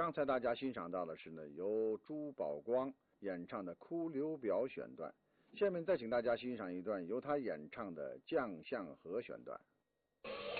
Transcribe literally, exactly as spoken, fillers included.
刚才大家欣赏到的是呢由朱宝光演唱的《哭留表》选段，下面再请大家欣赏一段由他演唱的《将相和》选段。